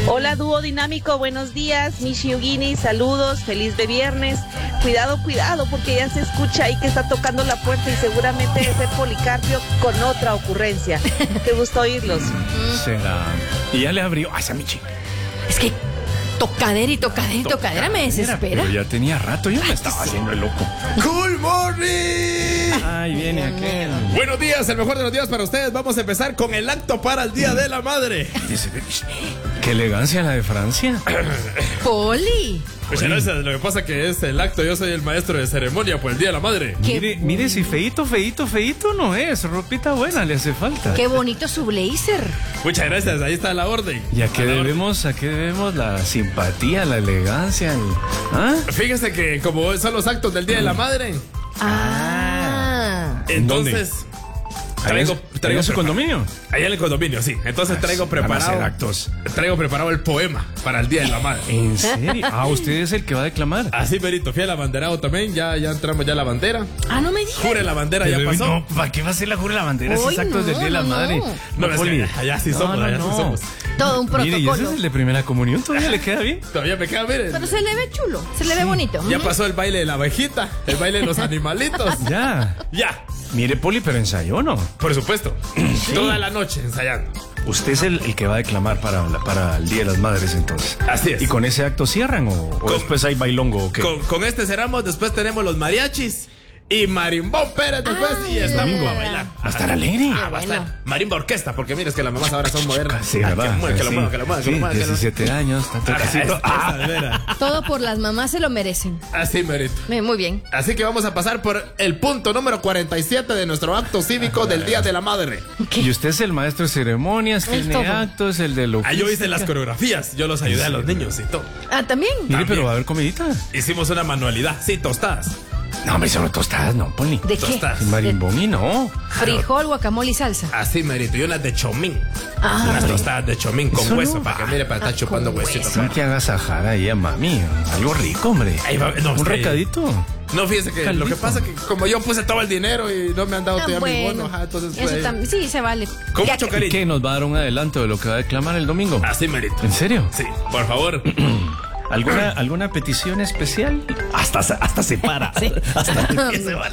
Hola, dúo dinámico, buenos días. Mishi Yugini, saludos, feliz de viernes. Cuidado, porque ya se escucha ahí que está tocando la puerta y seguramente debe ser Policarpio con otra ocurrencia. Qué gusto oírlos. Será. Y ya le abrió. Ay, esa Michi. Es que tocadera me desespera. Pero ya tenía rato, yo me estaba haciendo el loco. ¡Good morning! Ay, viene aquel. Buenos días, el mejor de los días para ustedes. Vamos a empezar con el acto para el Día de la Madre. Qué elegancia la de Francia. Poli. Muchas gracias, lo que pasa que es el acto, yo soy el maestro de ceremonia por el Día de la Madre. Mire si feíto no es. Ropita buena le hace falta. Qué bonito su blazer. Muchas gracias, ahí está la orden. ¿Y a qué debemos la simpatía, la elegancia? ¿Ah? Fíjese que como son los actos del Día de la Madre, entonces ¿Traigo su condominio? Allá en el condominio, sí. Entonces traigo preparado el poema para el Día de la Madre. ¿En serio? ¿Usted es el que va a declamar? Así, merito, fui al abanderado también, ya entramos ya a la bandera. No me digas. Jure la bandera, ya pasó. No, ¿para qué va a ser la jure la bandera? Esos actos del Día de la Madre. No, es que allá sí somos, Todo un protocolo. Mire, ¿y ese es el de primera comunión? ¿Todavía le queda bien? Todavía me queda, miren. Pero se le ve chulo, se le ve bonito. Ya pasó el baile de la abejita, el baile de los animalitos. Ya. Mire, Poli, pero ensayó, ¿no? Por supuesto. Sí. Toda la noche ensayando. Usted es el que va a declamar para el Día de las Madres, entonces. Así es. ¿Y con ese acto cierran o después hay bailongo o qué? Con este cerramos, después tenemos los mariachis y Marimbón Pérez después y estamos a bailar. ¿Va a estar alegre? Va a estar marimba orquesta, porque mira, es que las mamás ahora son modernas. Sí, ¿verdad? Que lo mueva. 17 años, tanto casito. Todo por las mamás se lo merecen. Así, merito. Muy bien. Así que vamos a pasar por el punto número 47 de nuestro acto cívico del Día de la Madre. ¿Qué? Y usted es el maestro de ceremonias, tiene actos, el de lo. Yo hice las coreografías, yo los ayudé a los niños y todo. ¿También? Mire, pero va a haber comidita. Hicimos una manualidad, sí, tostadas. No, hombre, son tostadas, no, Poli. ¿De qué? Marimbón y no. Frijol, guacamole y salsa. Así, merito. Y unas de chomín. Unas tostadas de chomín con Eso hueso, no para que mire, para estar chupando huesitos. Sí, que agasajar ahí a mami. Algo rico, hombre. Ahí va, un recadito. No, fíjese que Caldito. lo que pasa es que como yo puse todo el dinero y no me han dado todavía mi bono, entonces eso sí, se vale. con mucho ¿Y cariño. qué? ¿Nos va a dar un adelanto de lo que va a declamar el domingo? Así, merito. ¿En serio? Sí, por favor. ¿Alguna petición especial? Hasta se para. Sí. Hasta que se va.